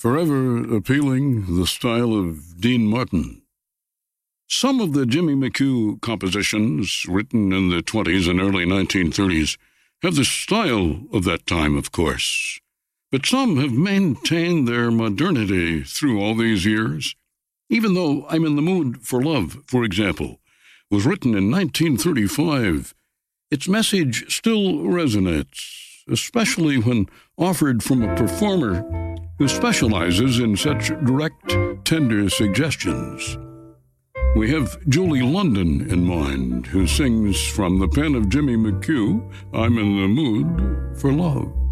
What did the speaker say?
forever appealing the style of Dean Martin. Some of the Jimmy McHugh compositions, written in the 20s and early 1930s, have the style of that time, of course. But some have maintained their modernity through all these years. Even though I'm in the Mood for Love, for example, was written in 1935, its message still resonates, especially when offered from a performer who specializes in such direct, tender suggestions. We have Julie London in mind, who sings from the pen of Jimmy McHugh, I'm in the Mood for Love.